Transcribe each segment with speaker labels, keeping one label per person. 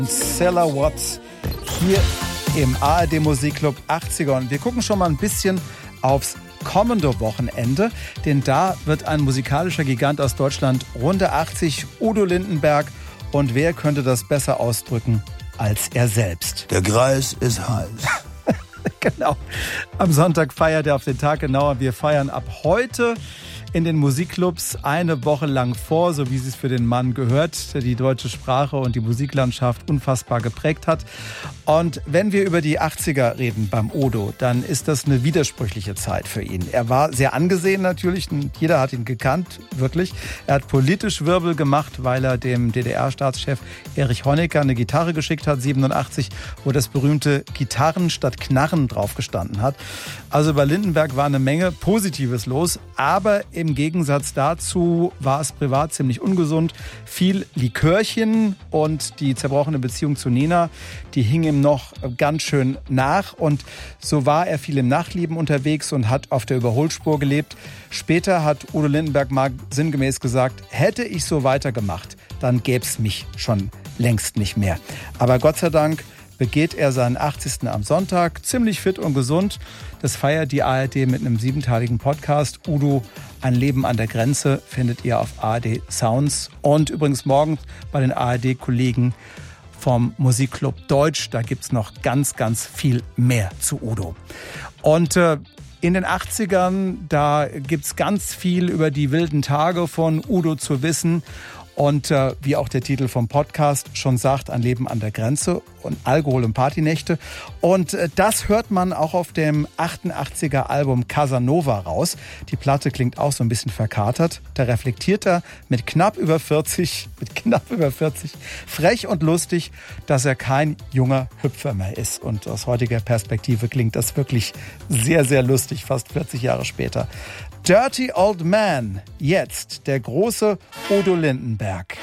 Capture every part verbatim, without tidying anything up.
Speaker 1: Cilla Watts hier im A R D Musikclub achtziger. Und wir gucken schon mal ein bisschen aufs kommende Wochenende, denn da wird ein musikalischer Gigant aus Deutschland Runde achtzig, Udo Lindenberg. Und wer könnte das besser ausdrücken als er selbst?
Speaker 2: Der Greis ist heiß.
Speaker 1: Genau. Am Sonntag feiert er auf den Tag genau. Wir feiern ab heute in den Musikclubs eine Woche lang vor, so wie es für den Mann gehört, der die deutsche Sprache und die Musiklandschaft unfassbar geprägt hat. Und wenn wir über die achtziger reden beim Udo, dann ist das eine widersprüchliche Zeit für ihn. Er war sehr angesehen natürlich, und jeder hat ihn gekannt, wirklich. Er hat politisch Wirbel gemacht, weil er dem D D R-Staatschef Erich Honecker eine Gitarre geschickt hat, siebenundachtzig, wo das berühmte Gitarren statt Knarren drauf gestanden hat. Also bei Lindenberg war eine Menge Positives los, aber im Gegensatz dazu war es privat ziemlich ungesund. Viel Likörchen und die zerbrochene Beziehung zu Nina, die hing ihm noch ganz schön nach. Und so war er viel im Nachtleben unterwegs und hat auf der Überholspur gelebt. Später hat Udo Lindenberg mal sinngemäß gesagt, hätte ich so weitergemacht, dann gäbe es mich schon längst nicht mehr. Aber Gott sei Dank begeht er seinen achtzigsten am Sonntag, ziemlich fit und gesund. Das feiert die A R D mit einem siebenteiligen Podcast. Udo, ein Leben an der Grenze, findet ihr auf A R D Sounds. Und übrigens morgen bei den A R D-Kollegen vom Musikclub Deutsch. Da gibt's noch ganz, ganz viel mehr zu Udo. Und äh, in den achtzigern, da gibt's ganz viel über die wilden Tage von Udo zu wissen. Und äh, wie auch der Titel vom Podcast schon sagt, ein Leben an der Grenze und Alkohol- und Partynächte. Und äh, das hört man auch auf dem achtundachtziger Album Casanova raus. Die Platte klingt auch so ein bisschen verkatert. Da reflektiert er mit knapp über vierzig, mit knapp über vierzig, frech und lustig, dass er kein junger Hüpfer mehr ist. Und aus heutiger Perspektive klingt das wirklich sehr, sehr lustig, fast vierzig Jahre später. Dirty Old Man, jetzt der große Udo Lindenberg.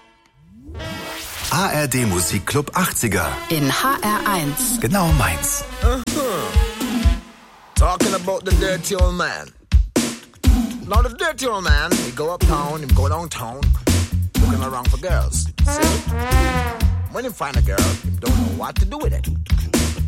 Speaker 2: A R D Musikclub achtziger.
Speaker 3: In H R eins.
Speaker 2: Genau meins.
Speaker 4: Uh-huh. Talking about the dirty old man. Now the dirty old man, he go uptown, he go downtown, looking around for girls. See? When he find a girl, he don't know what to do with it.